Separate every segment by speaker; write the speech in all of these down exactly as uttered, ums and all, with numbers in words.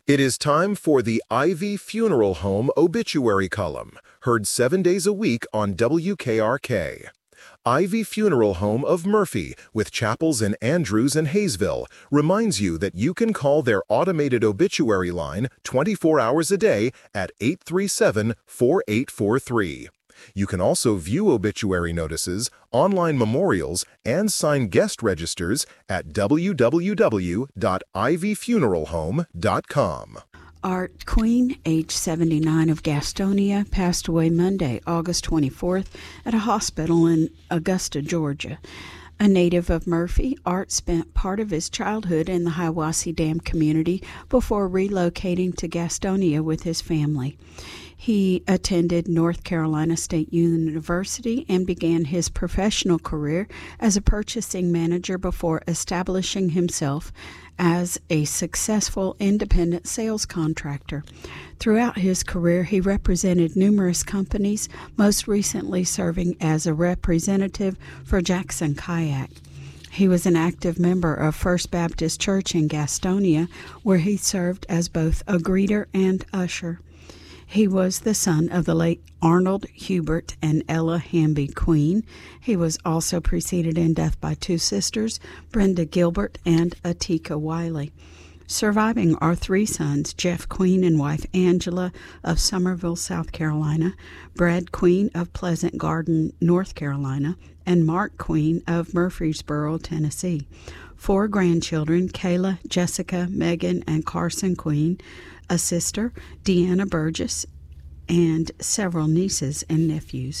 Speaker 1: It is time for the Ivy Funeral Home obituary column, heard seven days a week on W K R K. Ivy Funeral Home of Murphy, with chapels in Andrews and Hayesville, reminds you that you can call their automated obituary line twenty-four hours a day at eight three seven, four eight four three. You can also view obituary notices, online memorials, and sign guest registers at w w w dot ivy funeral home dot com.
Speaker 2: Art Queen, age seventy-nine, of Gastonia, passed away Monday, August twenty-fourth, at a hospital in Augusta, Georgia. A native of Murphy, Art spent part of his childhood in the Hiwassee Dam community before relocating to Gastonia with his family. He attended North Carolina State University and began his professional career as a purchasing manager before establishing himself as a successful independent sales contractor. Throughout his career, he represented numerous companies, most recently serving as a representative for Jackson Kayak. He was an active member of First Baptist Church in Gastonia, where he served as both a greeter and usher. He was the son of the late Arnold Hubert and Ella Hamby Queen. He was also preceded in death by two sisters, Brenda Gilbert and Atika Wiley. Surviving are three sons, Jeff Queen and wife Angela of Summerville, South Carolina, Brad Queen of Pleasant Garden, North Carolina, and Mark Queen of Murfreesboro, Tennessee. Four grandchildren, Kayla, Jessica, Megan, and Carson Queen, a sister, Deanna Burgess, and several nieces and nephews.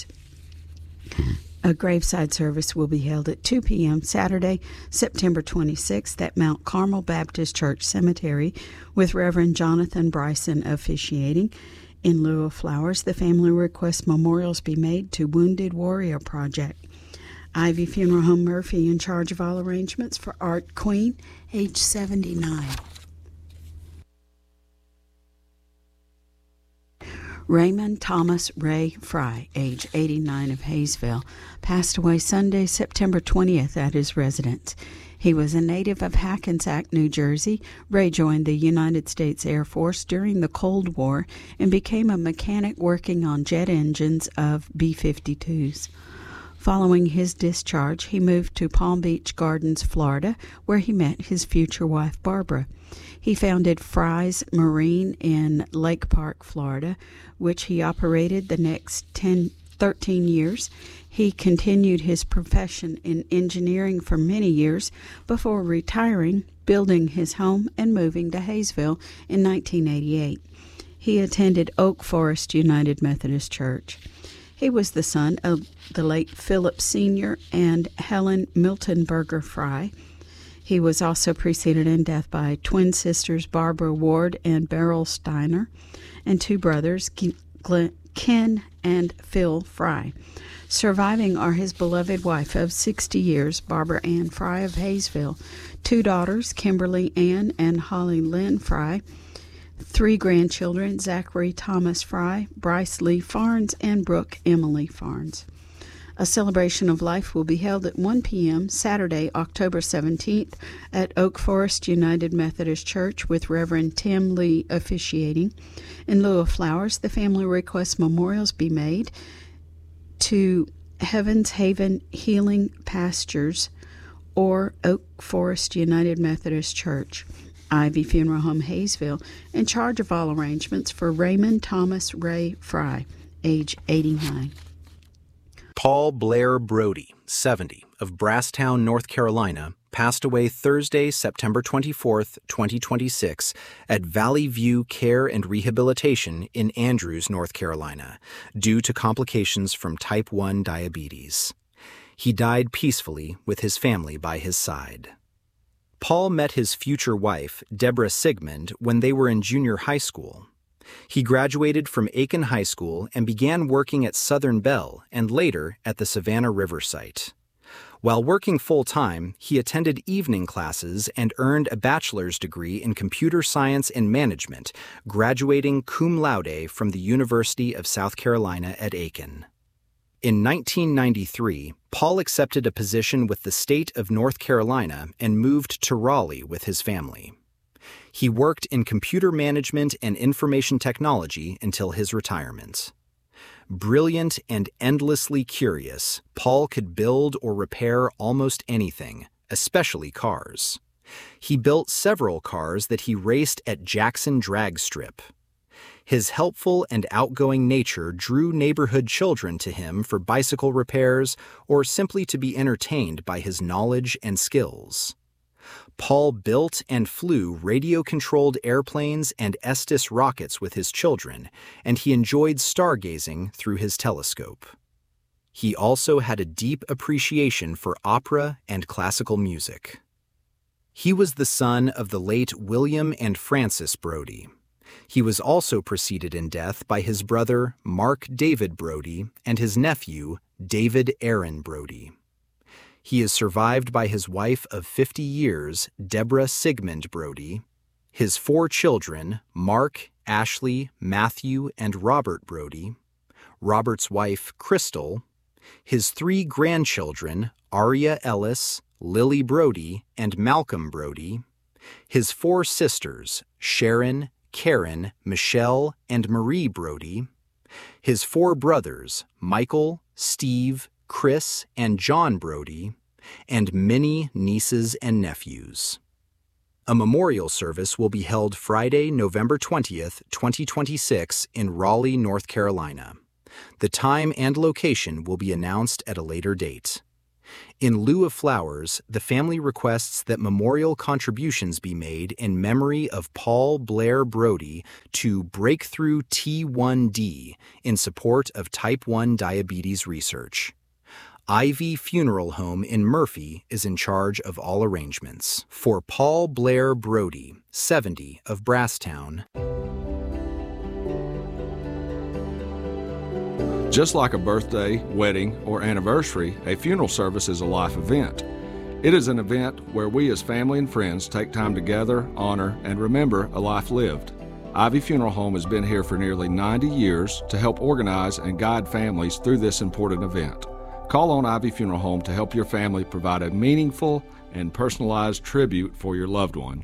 Speaker 2: A graveside service will be held at two p.m. Saturday, September twenty-sixth at Mount Carmel Baptist Church Cemetery, with Reverend Jonathan Bryson officiating. In lieu of flowers, the family requests memorials be made to Wounded Warrior Project. Ivy Funeral Home Murphy in charge of all arrangements for Art Queen, age seventy-nine. Raymond Thomas Ray Fry, age eighty-nine, of Hayesville, passed away Sunday, September twentieth at his residence. He was a native of Hackensack, New Jersey. Ray joined the United States Air Force during the Cold War and became a mechanic working on jet engines of B fifty-twos. Following his discharge, he moved to Palm Beach Gardens, Florida, where he met his future wife, Barbara. He founded Fry's Marine in Lake Park, Florida, which he operated the next ten, thirteen years. He continued his profession in engineering for many years before retiring, building his home, and moving to Hayesville in nineteen eighty-eight. He attended Oak Forest United Methodist Church. He was the son of the late Philip Senior and Helen Miltonberger Fry. He was also preceded in death by twin sisters Barbara Ward and Beryl Steiner, and two brothers, Ken and Phil Fry. Surviving are his beloved wife of sixty years, Barbara Ann Fry of Hayesville, two daughters, Kimberly Ann and Holly Lynn Fry, three grandchildren, Zachary Thomas Fry, Bryce Lee Farnes, and Brooke Emily Farnes. A celebration of life will be held at one p.m. Saturday, October seventeenth at Oak Forest United Methodist Church, with Reverend Tim Lee officiating. In lieu of flowers, the family requests memorials be made to Heaven's Haven Healing Pastures or Oak Forest United Methodist Church. Ivy Funeral Home Hayesville, in charge of all arrangements for Raymond Thomas Ray Fry, age eighty-nine.
Speaker 3: Paul Blair Brody, seventy, of Brasstown, North Carolina, passed away Thursday, September twenty-fourth, twenty twenty-six, at Valley View Care and Rehabilitation in Andrews, North Carolina, due to complications from type one diabetes. He died peacefully with his family by his side. Paul met his future wife, Deborah Sigmund, when they were in junior high school. He graduated from Aiken High School and began working at Southern Bell and later at the Savannah River site. While working full-time, he attended evening classes and earned a bachelor's degree in computer science and management, graduating cum laude from the University of South Carolina at Aiken. In nineteen ninety-three, Paul accepted a position with the state of North Carolina and moved to Raleigh with his family. He worked in computer management and information technology until his retirement. Brilliant and endlessly curious, Paul could build or repair almost anything, especially cars. He built several cars that he raced at Jackson Drag Strip. His helpful and outgoing nature drew neighborhood children to him for bicycle repairs or simply to be entertained by his knowledge and skills. Paul built and flew radio-controlled airplanes and Estes rockets with his children, and he enjoyed stargazing through his telescope. He also had a deep appreciation for opera and classical music. He was the son of the late William and Frances Brodie. He was also preceded in death by his brother Mark David Brodie and his nephew David Aaron Brodie. He is survived by his wife of fifty years, Deborah Sigmund Brodie, his four children, Mark, Ashley, Matthew, and Robert Brodie, Robert's wife, Crystal, his three grandchildren, Aria Ellis, Lily Brodie, and Malcolm Brodie, his four sisters, Sharon, Karen, Michelle, and Marie Brodie, his four brothers, Michael, Steve, Chris, and John Brodie, and many nieces and nephews. A memorial service will be held Friday, November twentieth, twenty twenty-six in Raleigh, North Carolina. The time and location will be announced at a later date. In lieu of flowers, the family requests that memorial contributions be made in memory of Paul Blair Brodie to Breakthrough T one D in support of type one diabetes research. Ivy Funeral Home in Murphy is in charge of all arrangements. For Paul Blair Brodie, seventy, of Brasstown.
Speaker 4: Just like a birthday, wedding, or anniversary, a funeral service is a life event. It is an event where we as family and friends take time to gather, honor, and remember a life lived. Ivy Funeral Home has been here for nearly ninety years to help organize and guide families through this important event. Call on Ivy Funeral Home to help your family provide a meaningful and personalized tribute for your loved one.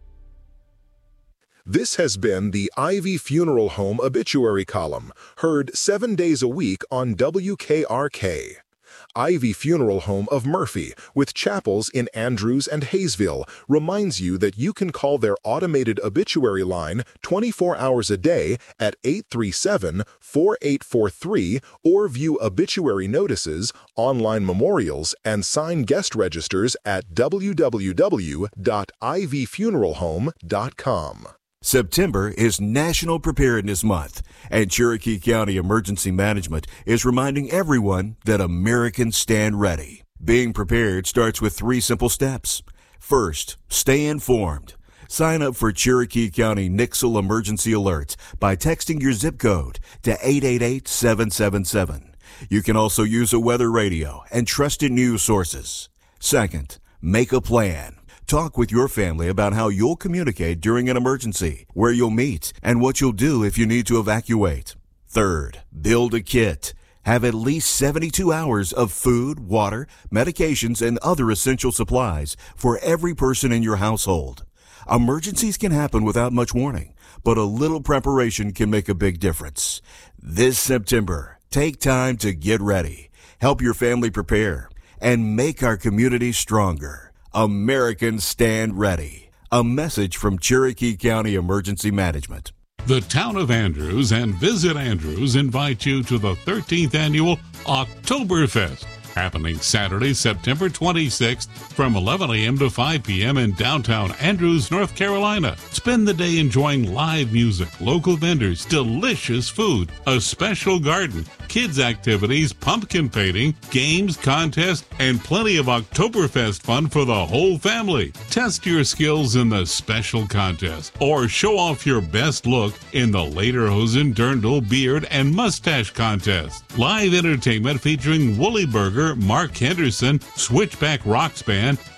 Speaker 1: This has been the Ivy Funeral Home obituary column, heard seven days a week on W K R K. Ivy Funeral Home of Murphy, with chapels in Andrews and Hayesville, reminds you that you can call their automated obituary line twenty-four hours a day at eight three seven, four eight four three or view obituary notices, online memorials, and sign guest registers at w w w dot ivy funeral home dot com.
Speaker 5: September is National Preparedness Month, and Cherokee County Emergency Management is reminding everyone that Americans stand ready. Being prepared starts with three simple steps. First, stay informed. Sign up for Cherokee County N I C S L Emergency Alerts by texting your zip code to eight eight eight, seven seven seven. You can also use a weather radio and trusted news sources. Second, make a plan. Talk with your family about how you'll communicate during an emergency, where you'll meet, and what you'll do if you need to evacuate. Third, build a kit. Have at least seventy-two hours of food, water, medications, and other essential supplies for every person in your household. Emergencies can happen without much warning, but a little preparation can make a big difference. This September, take time to get ready, help your family prepare, and make our community stronger. Americans stand ready. A message from Cherokee County Emergency Management.
Speaker 6: The town of Andrews and Visit Andrews invite you to the thirteenth annual Oktoberfest, happening Saturday, September twenty-sixth from eleven a m to five p m in downtown Andrews, North Carolina. Spend the day enjoying live music, local vendors, delicious food, a special garden, kids activities, pumpkin painting, games, contests, and plenty of Oktoberfest fun for the whole family. Test your skills in the special contest or show off your best look in the Lederhosen, Dirndl, Beard, and Mustache contest. Live entertainment featuring Woolly Burger, Mark Henderson, Switchback Rocks Band,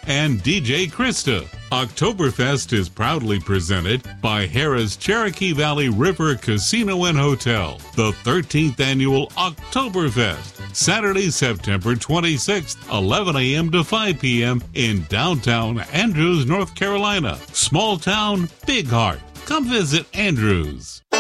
Speaker 6: and D J Krista. Oktoberfest is proudly presented by Harrah's Cherokee Valley River Casino and Hotel. The thirteenth Annual Oktoberfest, Saturday, September twenty-sixth, eleven a.m. to five p.m. in downtown Andrews, North Carolina. Small town, big heart. Come visit Andrews.